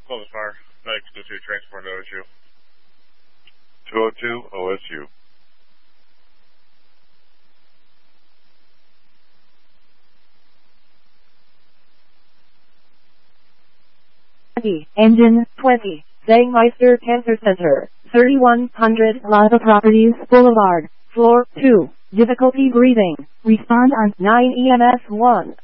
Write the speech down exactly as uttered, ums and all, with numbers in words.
Close fire. Medic two two transport to O S U. two oh two O S U. Engine twenty. Zangmeister Cancer Center. thirty-one hundred Plaza Properties Boulevard. Floor two. Difficulty breathing. Respond on nine E M S one.